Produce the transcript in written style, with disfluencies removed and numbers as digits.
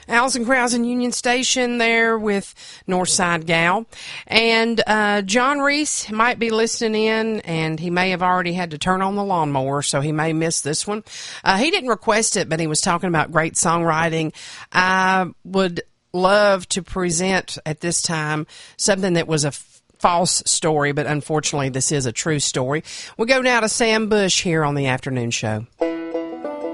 Allison Krause in Union Station there with Northside Gal. And John Reese might be listening in, and he may have already had to turn on the lawnmower, so he may miss this one. He didn't request it, but he was talking about great songwriting. I would love to present at this time something that was a false story, but unfortunately this is a true story. We'll go now to Sam Bush here on the afternoon show.